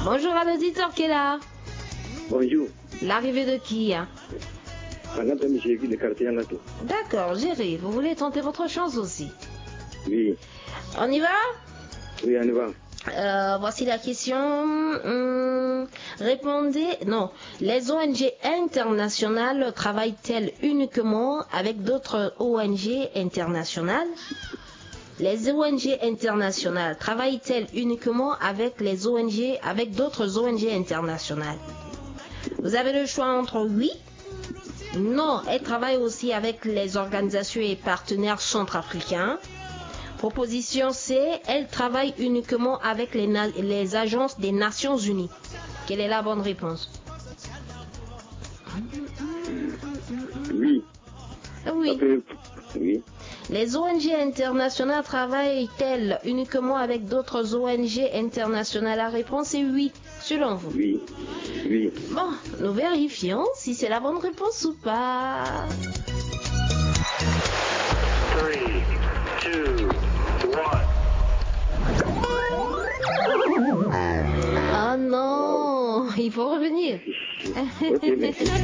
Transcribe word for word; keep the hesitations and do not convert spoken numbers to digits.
Bonjour à l'auditeur qui est là. Bonjour. L'arrivée de qui hein? D'accord, Géry, vous voulez tenter votre chance aussi? Oui. On y va? Oui, on y va. Euh, voici la question. Hum, répondez. Non. Les O N G internationales travaillent-elles uniquement avec d'autres O N G internationales? Les O N G internationales travaillent-elles uniquement avec les O N G, avec d'autres O N G internationales? Vous avez le choix entre oui. Non, elles travaillent aussi avec les organisations et partenaires centrafricains. Proposition C, elles travaillent uniquement avec les, les agences des Nations Unies. Quelle est la bonne réponse? Oui. Oui. Après, oui. Les O N G internationales travaillent-elles uniquement avec d'autres O N G internationales? La réponse est oui, selon vous. Oui. Oui. Bon, nous vérifions si c'est la bonne réponse ou pas. three, two, one. Ah non, il faut revenir. Ok, merci.